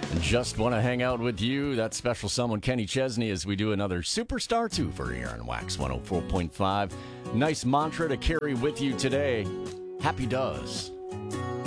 And just want to hang out with you, that special someone, Kenny Chesney, as we do another Superstar 2 for here on Wax 104.5. Nice mantra to carry with you today. Happy does.